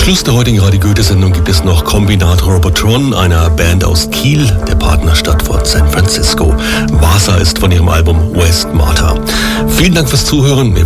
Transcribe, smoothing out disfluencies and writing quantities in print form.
Schluss der heutigen Radio Goethe-Sendung gibt es noch Kombinat Robotron, einer Band aus Kiel, der Partnerstadt von San Francisco. Vasa ist von ihrem Album West Marta. Vielen Dank fürs Zuhören.